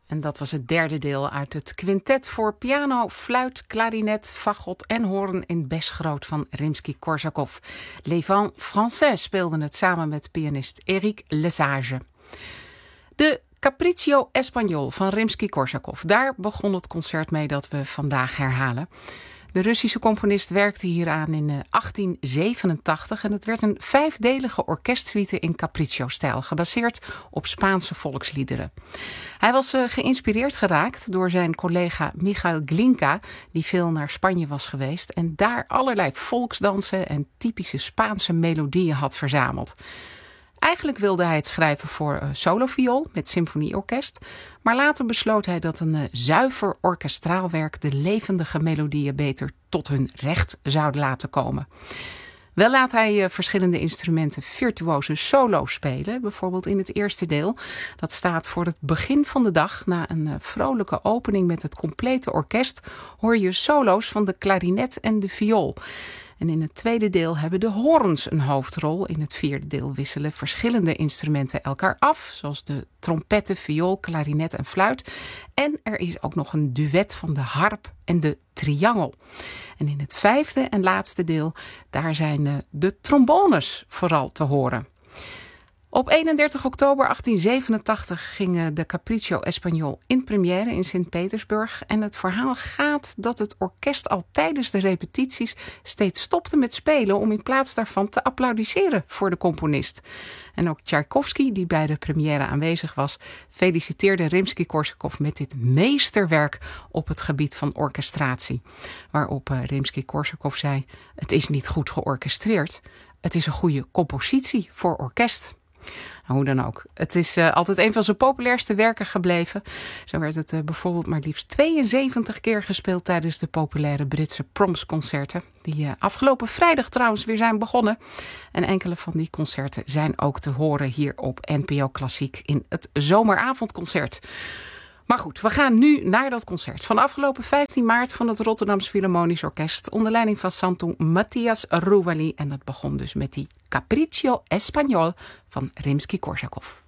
En dat was het derde deel uit het quintet voor piano, fluit, klarinet, fagot en hoorn in Besgroot van Rimsky-Korsakov. Les Vents Français speelden het samen met pianist Éric Lesage. De Capriccio Espagnol van Rimsky-Korsakov, daar begon het concert mee dat we vandaag herhalen. De Russische componist werkte hieraan in 1887 en het werd een 5-delige orkestsuite in capriccio-stijl, gebaseerd op Spaanse volksliederen. Hij was geïnspireerd geraakt door zijn collega Michael Glinka, die veel naar Spanje was geweest en daar allerlei volksdansen en typische Spaanse melodieën had verzameld. Eigenlijk wilde hij het schrijven voor soloviool met symfonieorkest, maar later besloot hij dat een zuiver orkestraal werk de levendige melodieën beter tot hun recht zouden laten komen. Wel laat hij verschillende instrumenten virtuoze solo spelen, bijvoorbeeld in het eerste deel. Dat staat voor het begin van de dag. Na een vrolijke opening met het complete orkest hoor je solo's van de klarinet en de viool. En in het tweede deel hebben de hoorns een hoofdrol. In het vierde deel wisselen verschillende instrumenten elkaar af, zoals de trompetten, viool, klarinet en fluit. En er is ook nog een duet van de harp en de triangel. En in het vijfde en laatste deel, daar zijn de trombones vooral te horen. Op 31 oktober 1887 ging de Capriccio Espagnol in première in Sint-Petersburg. En het verhaal gaat dat het orkest al tijdens de repetities steeds stopte met spelen om in plaats daarvan te applaudisseren voor de componist. En ook Tchaikovsky, die bij de première aanwezig was, feliciteerde Rimsky-Korsakov met dit meesterwerk op het gebied van orchestratie. Waarop Rimsky-Korsakov zei: "Het is niet goed georchestreerd, het is een goede compositie voor orkest." Hoe dan ook. Het is altijd een van zijn populairste werken gebleven. Zo werd het bijvoorbeeld maar liefst 72 keer gespeeld tijdens de populaire Britse Proms-concerten. Die afgelopen vrijdag trouwens weer zijn begonnen. En enkele van die concerten zijn ook te horen hier op NPO Klassiek in het zomeravondconcert. Maar goed, we gaan nu naar dat concert van afgelopen 15 maart van het Rotterdams Philharmonisch Orkest onder leiding van Santu Matthias Rouvali. En dat begon dus met die Capriccio Espagnol van Rimsky-Korsakov.